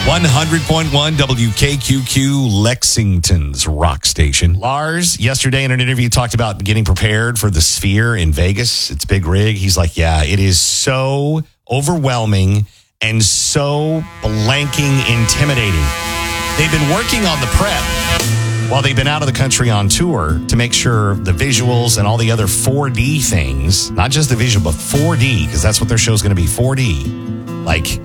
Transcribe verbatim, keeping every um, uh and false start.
one hundred point one W K Q Q, Lexington's rock station. Lars, yesterday in an interview, talked about getting prepared for the Sphere in Vegas. It's big rig. He's like, yeah, it is so overwhelming and so blanking intimidating. They've been working on the prep while they've been out of the country on tour to make sure the visuals and all the other four D things, not just the visual, but four D, because that's what their show's going to be, four D. Like,